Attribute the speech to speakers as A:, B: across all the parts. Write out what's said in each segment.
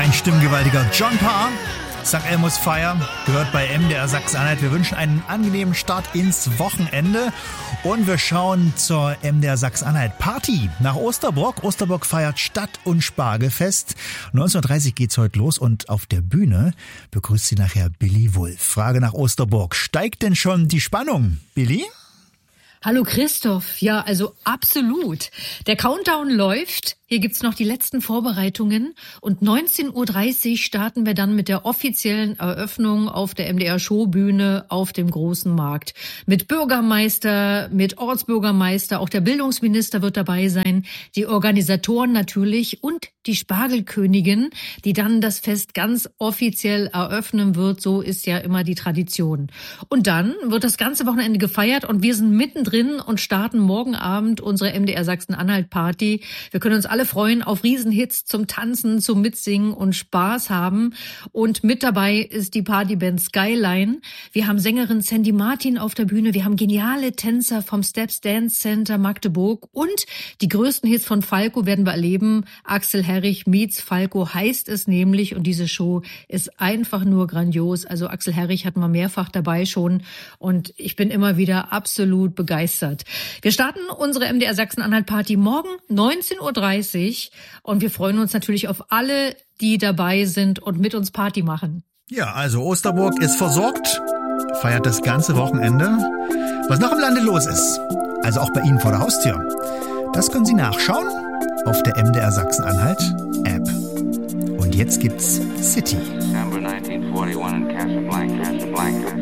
A: Ein stimmgewaltiger John Parr. St. Elmo's Fire gehört bei MDR Sachsen-Anhalt. Wir wünschen einen angenehmen Start ins Wochenende und wir schauen zur MDR Sachsen-Anhalt Party nach Osterburg. Osterburg feiert Stadt- und Spargelfest. 19:30 geht's heute los und auf der Bühne begrüßt sie nachher Billy Wulff. Frage nach Osterburg. Steigt denn schon die Spannung, Billy?
B: Hallo Christoph, ja, also absolut. Der Countdown läuft. Hier gibt's noch die letzten Vorbereitungen und 19:30 Uhr starten wir dann mit der offiziellen Eröffnung auf der MDR-Showbühne auf dem großen Markt. Mit Bürgermeister, mit Ortsbürgermeister, auch der Bildungsminister wird dabei sein, die Organisatoren natürlich und die Spargelkönigin, die dann das Fest ganz offiziell eröffnen wird. So ist ja immer die Tradition. Und dann wird das ganze Wochenende gefeiert und wir sind mittendrin und starten morgen Abend unsere MDR Sachsen-Anhalt-Party. Wir können uns alle freuen auf Riesenhits zum Tanzen, zum Mitsingen und Spaß haben. Und mit dabei ist die Partyband Skyline. Wir haben Sängerin Sandy Martin auf der Bühne. Wir haben geniale Tänzer vom Steps Dance Center Magdeburg. Und die größten Hits von Falco werden wir erleben. Axel Herrich meets Falco heißt es nämlich. Und diese Show ist einfach nur grandios. Also Axel Herrich hatten wir mehrfach dabei schon. Und ich bin immer wieder absolut begeistert. Wir starten unsere MDR Sachsen-Anhalt-Party morgen 19:30 Uhr. Und wir freuen uns natürlich auf alle, die dabei sind und mit uns Party machen.
A: Ja, also Osterburg ist versorgt, feiert das ganze Wochenende. Was noch im Lande los ist, also auch bei Ihnen vor der Haustür, das können Sie nachschauen auf der MDR Sachsen-Anhalt App. Und jetzt gibt's City.
C: December 1941 in Casablanca.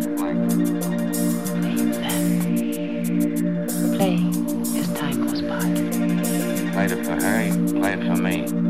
D: Play as time goes by.
C: Played it for Harry, played it for me.